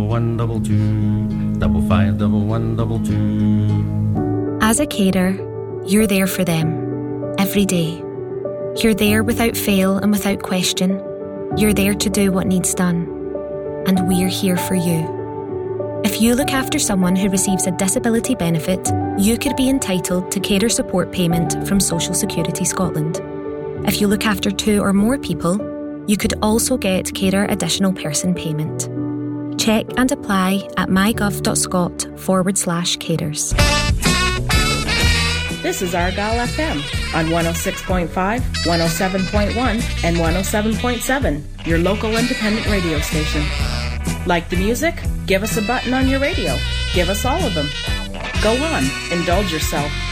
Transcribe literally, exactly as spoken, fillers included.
One double two, double five, double one, double two. As a carer, you're there for them, every day. You're there without fail and without question. You're there to do what needs done. And we're here for you. If you look after someone who receives a disability benefit, you could be entitled to carer support payment from Social Security Scotland. If you look after two or more people, you could also get carer additional person payment. Check and apply at mygov.scot forward slash carers. This is Argyle F M on one oh six point five, one oh seven point one, and one oh seven point seven, your local independent radio station. Like the music? Give us a button on your radio. Give us all of them. Go on, indulge yourself.